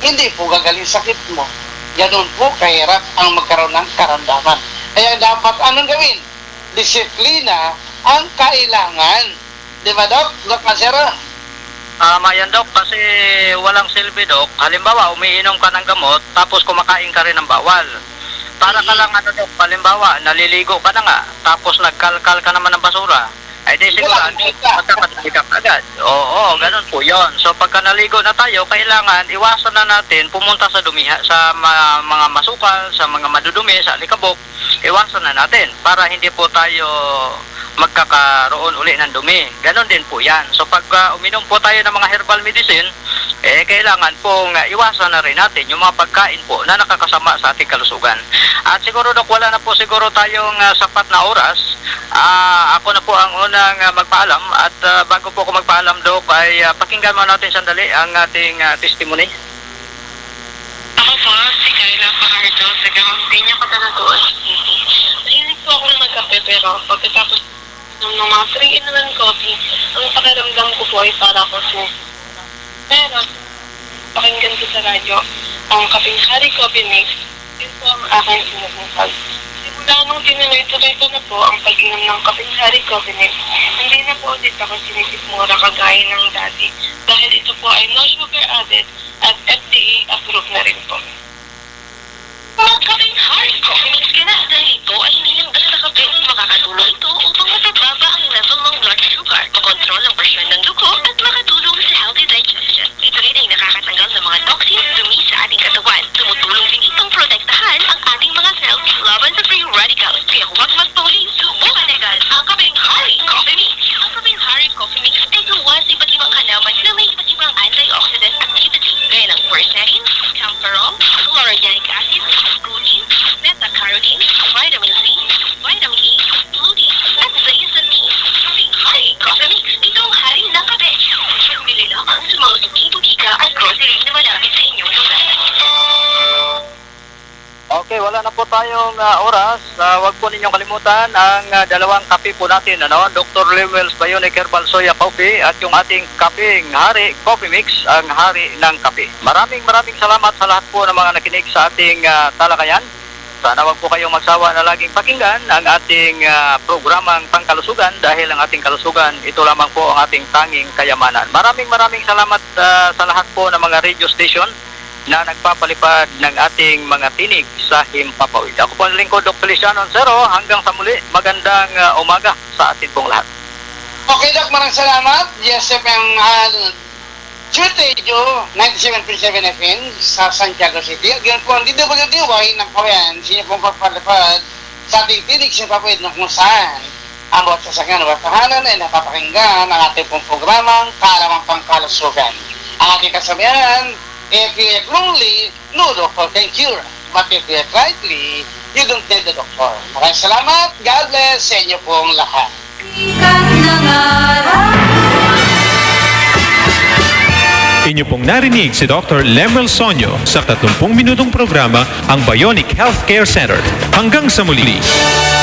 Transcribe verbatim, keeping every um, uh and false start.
hindi po gagaling sakit mo. Ganun po kahirap ang magkaroon ng karamdaman. Kaya dapat anong gawin? Disiplina ang kailangan. Di ba, Dok? Dok Masera? Tama yan, Dok, kasi walang silbi, Dok. Halimbawa, umiinom ka ng gamot, tapos kumakain ka rin ng bawal. Para ka lang, ano, Dok, halimbawa, naliligo ka na nga, tapos nagkalkal ka naman ng basura. Ay di siguro, magkakatagigap agad. Oo, ganun po yon. So pagka naligo na tayo, kailangan iwasan na natin pumunta sa dumiha, sa ma- mga masukal, sa mga madudumi, sa alikabok. Iwasan na natin para hindi po tayo magkakaroon uli ng dumi. Ganon din po yan. So pag uh, uminom po tayo ng mga herbal medicine, eh kailangan pong uh, iwasan na rin natin yung mga pagkain po na nakakasama sa ating kalusugan. At siguro, Dok, wala na po siguro tayong uh, sapat na oras. Uh, ako na po ang unang uh, magpaalam at uh, bago po ako magpaalam, Dok, ay uh, pakinggan mo natin sandali ang ating uh, testimony. Ako po, si Kayla Fajardo, sa Gamampiña, Catanatuan City. Mahilig po ako na magkape, pero pagkatapos ng mga three in one coffee, ang pakiramdam ko po ay para ako sumisimulan. Pero, pakinggan ko sa radyo, ang kaping Hari Coffee Mix, yun po ang aking sinusungkal. Simula nung tinuloy-tuloy ko na po ang pag-inom ng kaping Hari Coffee Mix, hindi na po ulit ako sinisikmura kagaya ng dati dahil ito po ay no sugar added at F D A approved na rin po. Ang kaping Hari Coffee Mix ka na dahil ito ay hindi lang basta kape ang makakatulong ito upang mapababa ang level ng blood sugar, makontrol ang presyon ng dugo at makatulong sa healthy digestion. Ito rin ay nakakatanggal ng mga toxins dumi sa ating katawan. Tumutulong din itong protektahan ang ating mga cells laban sa free radicals. Kaya huwag magpahuli, subukan agad ang kaping Hari Coffee Mix. Ang kaping Hari Coffee Mix ay gawa sa iba't ibang halaman na may iba't ibang antioxidant activity gaya ng quercetin, camphorol, chlorogenic acid, protein, beta-carotene, vitamin C, vitamin E, lutein, at zeaxanthin. Kaping Hari Coffee Mix, ito ang hari ng kape. Bili lamang sa mga suking butika at grocery na malapit sa inyong lugar. Okay, wala na po tayong uh, oras. Uh, wag po ninyong kalimutan ang uh, dalawang kape po natin, ano? Doctor Lewell's Bionic Herbal Soya Coffee at yung ating kaping Hari Coffee Mix, ang hari ng kape. Maraming maraming salamat sa lahat po ng mga nakinig sa ating uh, talakayan. Sana wag po kayong magsawa na laging pakinggan ang ating uh, programang pangkalusugan dahil ang ating kalusugan, ito lamang po ang ating tanging kayamanan. Maraming maraming salamat uh, sa lahat po ng mga radio station na nagpapalipad ng ating mga tinig sa Himpapawid. Ako po ang lingkod, Doctor Feliciano Ancero. Hanggang sa muli, magandang uh, umaga sa atin pong lahat. Okay, Doc, maraming salamat. Yes, F M uh, Chutejo, ninety-seven point seven F M sa Santiago City. Ganyan po ang D W D Y ng Kawayan. Siya pong papalipad sa ating tinig sa Himpapawid na kung saan ang bawat sasakyan na tahanan ay napapakinggan ang ating pong programang Karamang Pangkalusugan. Ang ating kasabihan, if you act wrongly, no doctor can cure. But if you act rightly, you don't need the doctor. Maraming salamat. God bless sa inyo pong lahat. Inyo pong narinig si Doctor Lemuel Sonyo sa tatlumpung minutong programa ang Bionic Healthcare Center. Hanggang sa muli.